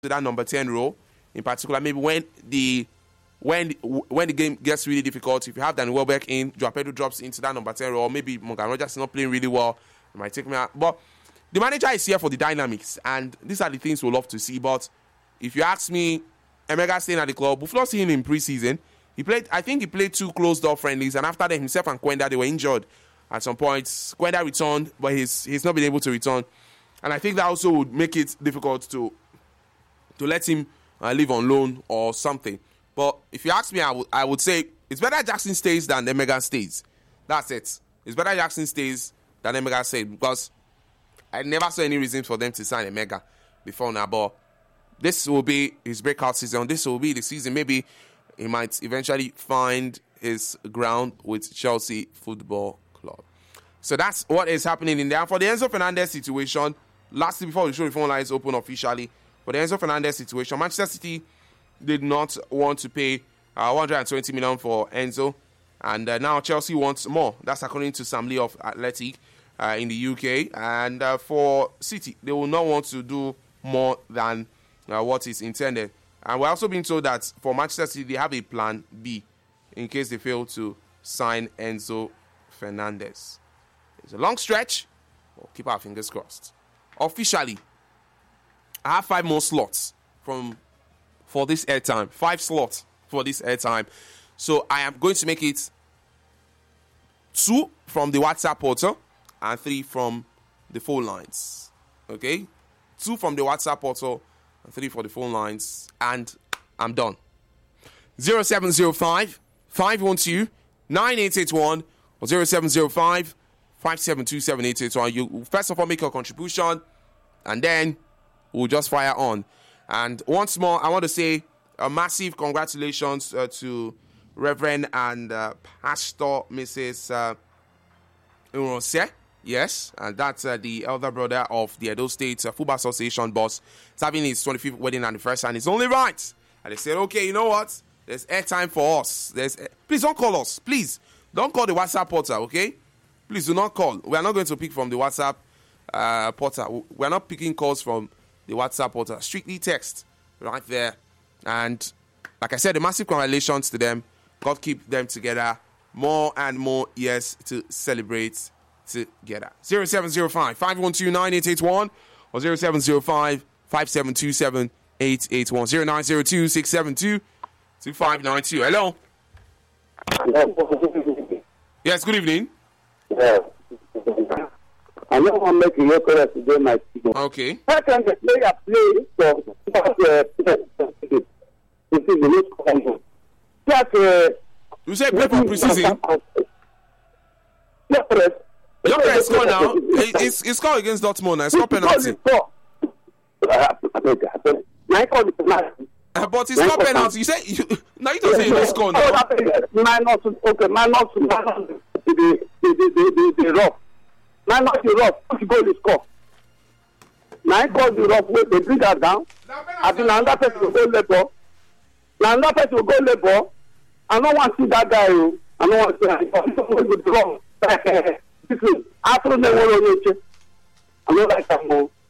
that number 10 role, in particular, maybe when the game gets really difficult, if you have Danny Welbeck in, Joao Pedro drops into that number 10 role, or maybe Morgan Rogers is not playing really well, it might take me out. But the manager is here for the dynamics, and these are the things we'll love to see. But if you ask me, Emega staying at the club, we've not seen him in preseason. I think he played 2 closed-door friendlies, and after that, himself and Kwenda, they were injured at some points. Kwenda returned, but he's not been able to return. And I think that also would make it difficult to let him live on loan or something. But if you ask me, I would say it's better Jackson stays than Emega stays. That's it. It's better Jackson stays than Emega stays, because I never saw any reason for them to sign Emega before now. But this will be his breakout season. This will be the season. Maybe he might eventually find his ground with Chelsea Football Club. So that's what is happening in there. For the Enzo Fernandez situation, lastly, before we show the phone lines open officially, for the Enzo Fernandez situation, Manchester City did not want to pay 120 million for Enzo, and now Chelsea wants more. That's according to Sam Lee of Athletic in the UK. And for City, they will not want to do more than what is intended. And we're also being told that for Manchester City, they have a plan B in case they fail to sign Enzo Fernandez. It's a long stretch. We'll keep our fingers crossed. Officially, I have 5 more slots for this airtime. 5 slots for this airtime. So I am going to make it 2 from the WhatsApp portal and 3 from the phone lines. Okay? 2 from the WhatsApp portal and 3 for the phone lines. And I'm done. 0705 512 9881 or 0705 5727881. You first of all make your contribution, and then we'll just fire on. And once more, I want to say a massive congratulations to Reverend and Pastor Mrs. Urose. Yes, and that's the elder brother of the Edo State Football Association boss. He's having his 25th wedding anniversary, and it's only right. And they said, okay, you know what? There's airtime for us. Please don't call us. Please don't call the WhatsApp portal, okay? Please do not call. We are not going to pick from the WhatsApp portal. We are not picking calls from the WhatsApp portal. Strictly text right there. And like I said, a massive congratulations to them. God keep them together. More and more years to celebrate together. 0705 512 9881 or 0705 5727 881 0902 672 2592. Hello. Yes, good evening. Yeah. I know I'm making your correct today, my people. Okay. How can the player play for you say play for preseason? Your press score now. It's scored against Dortmund now. It's not penalty. But it's not penalty. You say now you don't say you score now. Minus the rough. Minus the rough. If you go to score. Now call the rough way, they bring that down. I think another person will go labor. Now another person will go labor. I don't want to see that guy. I don't want to see that. This is after the war. I don't like that more.